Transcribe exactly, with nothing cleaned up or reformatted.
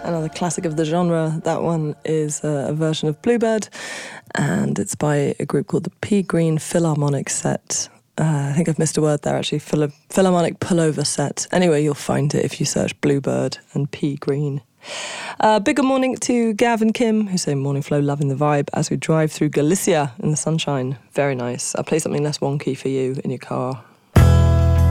another classic of the genre. That one is a, a version of Bluebird, and it's by a group called the Pea Green Philharmonic Set. Uh, I think I've missed a word there, actually. Phil- Philharmonic Pullover Set. Anyway, you'll find it if you search Bluebird and Pea Green. Uh, big good morning to Gav and Kim, who say Morning Flow, loving the vibe as we drive through Galicia in the sunshine. Very nice. I'll play something less wonky for you in your car.